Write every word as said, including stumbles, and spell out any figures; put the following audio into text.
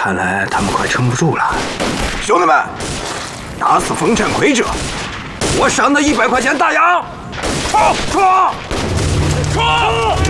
看来他们快撑不住了。 兄弟们，打死冯占魁者，我赏他一百块钱大洋！冲冲冲！